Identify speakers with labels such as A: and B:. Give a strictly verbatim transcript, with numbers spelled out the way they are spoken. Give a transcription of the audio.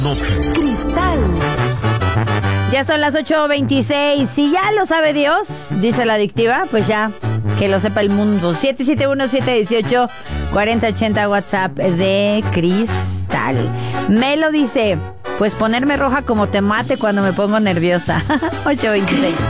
A: Cristal.
B: Ya son las ocho veintiséis. Si ya lo sabe Dios, dice la adictiva, pues ya que lo sepa el mundo. siete siete uno, siete uno ocho, cuatro cero ocho cero WhatsApp de Cristal. Melo dice, pues ponerme roja como tomate cuando me pongo nerviosa. ocho veintiséis.